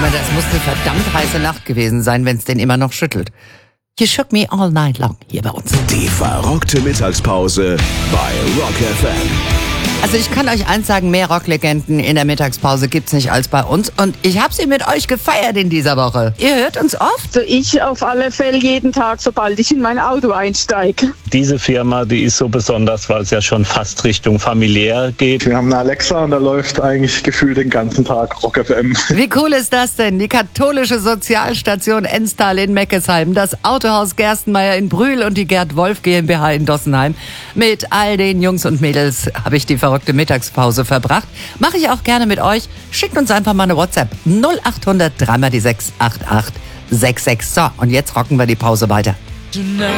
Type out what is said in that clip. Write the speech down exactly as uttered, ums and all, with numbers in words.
mal, das muss eine verdammt heiße Nacht gewesen sein, wenn es den immer noch schüttelt. You shook me all night long hier bei uns. Die verrockte Mittagspause bei Rock F M. Also ich kann euch eins sagen, mehr Rocklegenden in der Mittagspause gibt's nicht als bei uns. Und ich habe sie mit euch gefeiert in dieser Woche. Ihr hört uns oft? Also ich auf alle Fälle jeden Tag, sobald ich in mein Auto einsteige. Diese Firma, die ist so besonders, weil es ja schon fast Richtung familiär geht. Wir haben eine Alexa und da läuft eigentlich gefühlt den ganzen Tag Rock F M. Wie cool ist das denn? Die katholische Sozialstation Enstal in Meckesheim, das Autohaus Gerstenmeier in Brühl und die Gerd Wolf GmbH in Dossenheim. Mit all den Jungs und Mädels habe ich die verrückte Mittagspause verbracht. Mache ich auch gerne mit euch. Schickt uns einfach mal eine WhatsApp. null acht hundert drei mal die sechs acht acht sechs sechs. So, und jetzt rocken wir die Pause weiter.